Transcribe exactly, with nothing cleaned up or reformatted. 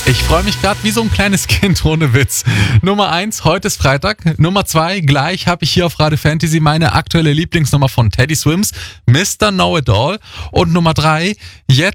Ich freue mich gerade wie so ein kleines Kind, ohne Witz. Nummer eins, heute ist Freitag. Nummer zwei, gleich habe ich hier auf Radio Fantasy meine aktuelle Lieblingsnummer von Teddy Swims, Mister Know It All. Und Nummer drei, jetzt